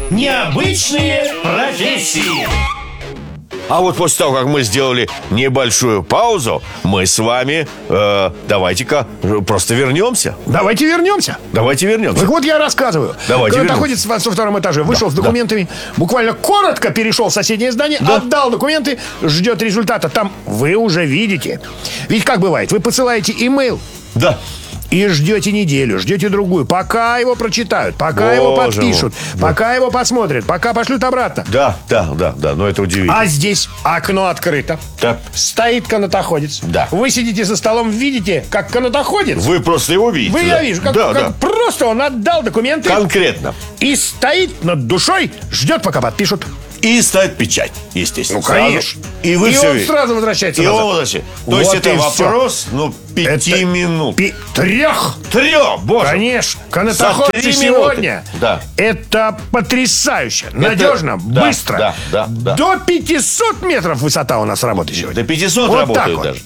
Необычные профессии. А вот после того, как мы сделали небольшую паузу, мы с вами, давайте-ка просто вернемся. Давайте вернемся. Так вот я рассказываю. Давайте находится во втором этаже, вышел с документами, буквально коротко перешел в соседнее здание, отдал документы, ждет результата. Там вы уже видите. Ведь как бывает, вы посылаете имейл. Да. И ждете неделю, ждете другую, пока его прочитают, пока его подпишут, пока его посмотрят, пока пошлют обратно. Да, но это удивительно. А здесь окно открыто. Да. Стоит канатоходец. Да. Вы сидите за столом, видите, как канатоходец. Вы просто его видите. Я вижу, как просто он отдал документы. Конкретно. И стоит над душой, ждет, пока подпишут. И ставит печать, естественно. Ну, конечно. И вы и все он видите. сразу возвращается назад. То есть это вопрос, 5 минут. 3. Боже. Конечно. За Канатоходцы 3 сегодня. Да. Это потрясающе, надежно, быстро. Да. До 500 метров высота у нас работает сегодня. До 500 вот работают так вот. даже.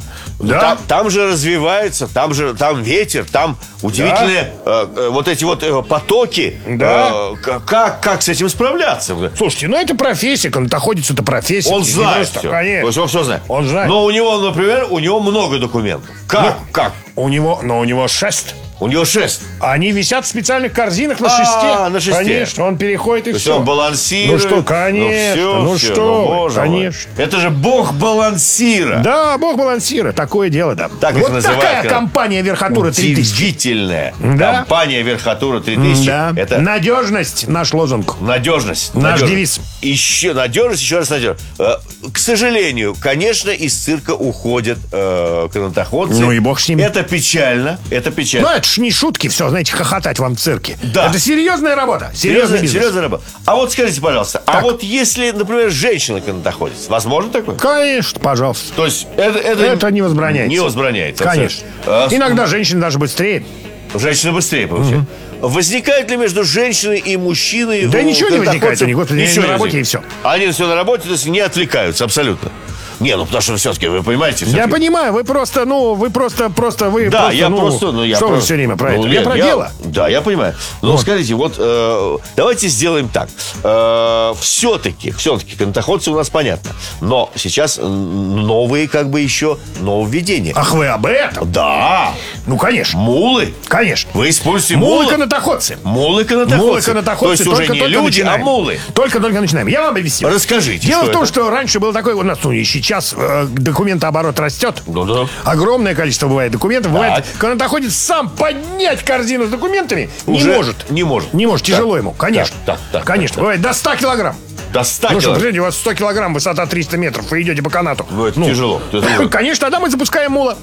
Да. Там же развивается, там ветер, там удивительные вот эти вот потоки. Да. Как с этим справляться? Слушайте, это профессия, канатоходец это профессия. Он знает все. Конечно. То есть он все знает. Он знает. Но у него, например, много документов. Как? У него шест. У него шест. Они висят в специальных корзинах на шесте. На шесте. Конечно, он переходит и То есть все. он балансирует. Ну что, конечно. Боже мой. Конечно. Это же бог балансира. Да, бог балансира. Такое дело, да. Так их вот называют, такая компания Верхотура 3000. Удивительная компания Верхотура 3000. Да. Это надежность, наш лозунг. Надежность. Наш девиз. Еще надежность, еще раз надежность. К сожалению, конечно, из цирка уходят канатоходцы. Ну и бог с ними. Это печально. Но это ж не шутки, все, знаете, хохотать вам в цирке. Да. Это серьезная работа. Серьезная работа. А вот скажите, пожалуйста, а вот если, например, женщина-канатоходец, возможно такое? Конечно, пожалуйста. То есть это не возбраняется. Не возбраняется. Конечно. Иногда женщины даже быстрее. Женщина быстрее получает. Возникает ли между женщиной и мужчиной? Да ничего не возникает. Они на работе и все. Они все на работе, то есть не отвлекаются абсолютно. Потому что все-таки, вы понимаете... Я понимаю, вы просто... Да, что вы все время про это? Я про дело. Да, я понимаю. Но скажите, давайте сделаем так. Все-таки канатоходцы у нас понятно. Но сейчас новые еще нововведения. Ах, вы об этом? Да. Ну, конечно. Мулы. Конечно. Вы используете мулы-канатоходцы. Мулы-канатоходцы. То есть уже не люди, а мулы. Только начинаем. Я вам объясню. Расскажите. Дело в том, что раньше был такой у нас, и сейчас документооборот растет. Да. Огромное количество бывает документов. Бывает, канатоходец сам поднять корзину с документами не может. Тяжело ему, конечно. Конечно. Бывает до 100 килограмм. До 100 килограмм. Смотрите, у вас 100 килограмм, высота 300 метров. Вы идете по канату. Это тяжело. Конечно, тогда мы запускаем мула.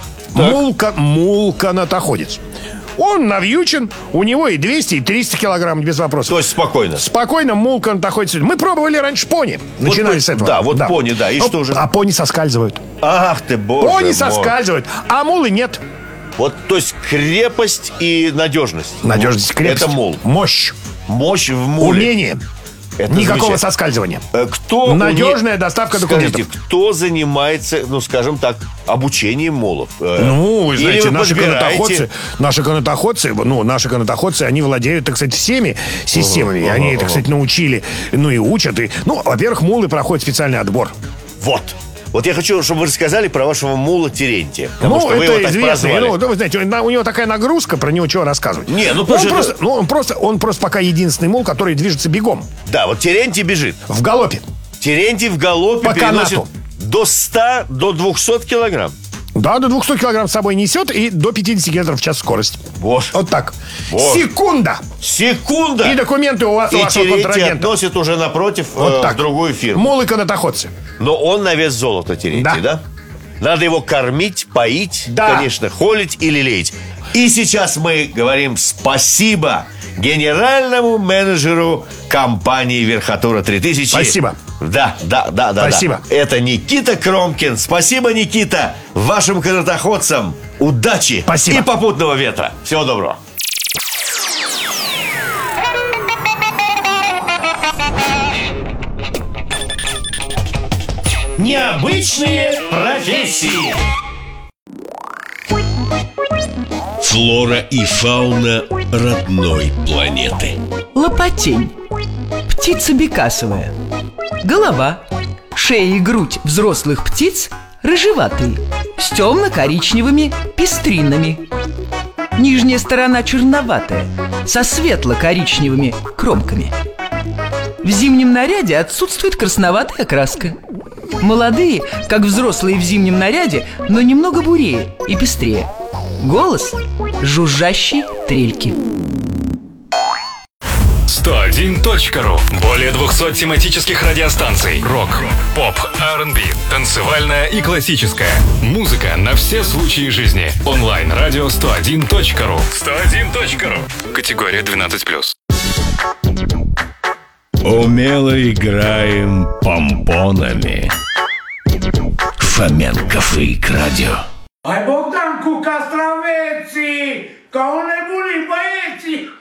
Мул-канатоходец. Он навьючен, у него и 200, и 300 килограмм, без вопросов. То есть спокойно. Спокойно мул-канатоходец. Мы пробовали раньше пони. Начинали с этого. Да, пони, да. И что же? А пони соскальзывают. Ах ты, боже мой. Пони соскальзывают, а мулы нет. То есть крепость и надежность. Крепость. Это мул. Мощь в муле. Умение. Никакого соскальзывания. Надежная доставка документов. Скажите, кто занимается, скажем так, обучением мулов? Вы знаете, наши канатоходцы, они владеют, так сказать, всеми системами. Они, так сказать, научили, и учат. Во-первых, мулы проходят специальный отбор. Вот я хочу, чтобы вы рассказали про вашего мула Терентия. Потому что вы это его так прозвали. вы знаете, у него такая нагрузка, про него чего рассказывать. Он просто пока единственный мул, который движется бегом. Да, вот Терентий бежит. В галопе. Терентий в галопе по переносит канату. до 100, до 200 килограмм. Да, до 200 килограмм с собой несет и до 50 километров в час скорость. Вот так. Секунда. И документы у вас, и у вашего контрагента. Терентий относит уже напротив в другую фирму. Мулы-канатоходцы. Но он на вес золота, Терентий, да? Надо его кормить, поить, конечно, холить и лелеять. И сейчас мы говорим спасибо генеральному менеджеру компании Верхотура 3000. Спасибо. Да. Спасибо. Это Никита Кромкин. Спасибо, Никита, вашим канатоходцам. Удачи. Спасибо. И попутного ветра. Всего доброго. Необычные профессии. Флора и фауна родной планеты. Лопатень. птица бекасовая. Голова, шея и грудь взрослых птиц рыжеватые, с темно-коричневыми пестринами. Нижняя сторона черноватая, со светло-коричневыми кромками. В зимнем наряде отсутствует красноватая окраска. Молодые, как взрослые в зимнем наряде, но немного бурее и пестрее. Голос – жужжащий трельки. 101.ru. Более 200 тематических радиостанций. Рок, поп, R&B, танцевальная и классическая. Музыка на все случаи жизни. Онлайн-радио 101.ru. 101.ru. Категория 12+. Умело играем помпонами. Фоменко Фрик Радио. Ai Bogdanku Castraveți, ca o nebunii băieții!